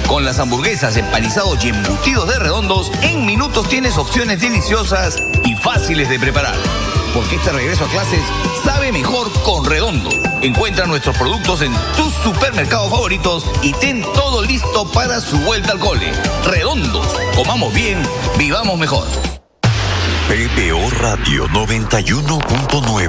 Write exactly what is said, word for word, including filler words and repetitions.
Con las hamburguesas, empanizados y embutidos de Redondos, en minutos tienes opciones deliciosas y fáciles de preparar. Porque este regreso a clases sabe mejor con Redondo. Encuentra nuestros productos en tus supermercados favoritos y ten todo listo para su vuelta al cole. Redondo, comamos bien, vivamos mejor. P B O Radio noventa y uno punto nueve.